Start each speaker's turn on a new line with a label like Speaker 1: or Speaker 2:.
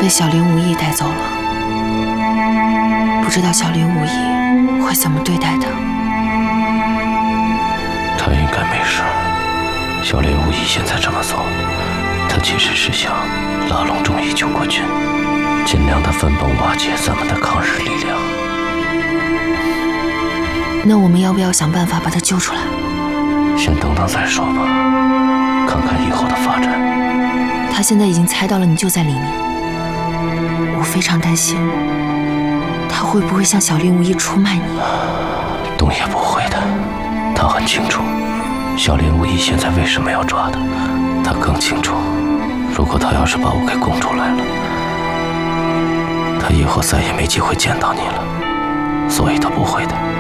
Speaker 1: 被小林无意带走了，不知道小林无意会怎么对待他。
Speaker 2: 他应该没事。小林无意现在这么做，他其实是想拉拢忠义救国军，尽量的分崩瓦解咱们的抗日力量。
Speaker 1: 那我们要不要想办法把他救出来？
Speaker 2: 先等等再说吧，看看以后的发展。
Speaker 1: 他现在已经猜到了你就在里面，我非常担心，他会不会向小林无意出卖你？
Speaker 2: 东野不会的，他很清楚小林无意现在为什么要抓他，他更清楚，如果他要是把我给供出来了，他以后再也没机会见到你了，所以他不会的。